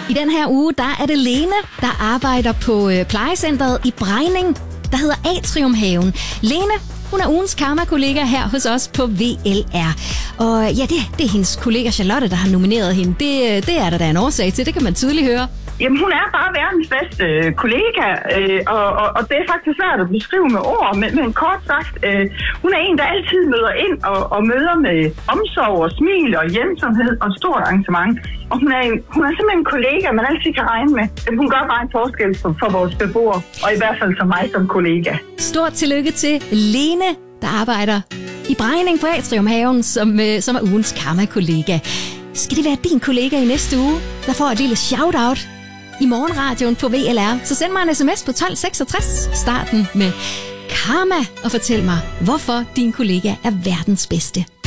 I den her uge, der er det Lene, der arbejder på plejecentret i Brejning, der hedder Atriumhaven. Lene, hun er ugens karma-kollega her hos os på VLR. Og ja, det er hendes kollega Charlotte, der har nomineret hende. Det er der en årsag til, det kan man tydeligt høre. Jamen, hun er bare verdens bedste kollega, og det er faktisk svært at beskrive med ord, men kort sagt, hun er en, der altid møder ind og møder med omsorg og smil og hjælpsomhed og stort engagement. Og hun er simpelthen en kollega, man altid kan regne med. Hun gør bare en forskel for vores beboere, og i hvert fald for mig som kollega. Stort tillykke til Lene, der arbejder i Brejning på Atriumhaven, som er ugens karma-kollega. Skal det være din kollega i næste uge, der får et lille shout-out i morgenradioen på VLR, så send mig en sms på 1266, starten med karma, og fortæl mig, hvorfor din kollega er verdens bedste.